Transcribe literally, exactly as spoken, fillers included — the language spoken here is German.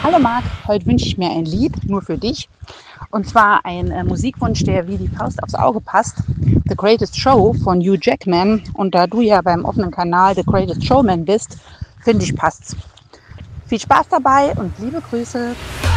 Hallo Marc, heute wünsche ich mir ein Lied nur für dich. Und zwar ein äh, Musikwunsch, der wie die Faust aufs Auge passt. The Greatest Show von Hugh Jackman. Und da du ja beim offenen Kanal The Greatest Showman bist, finde ich, passt's. Viel Spaß dabei und liebe Grüße.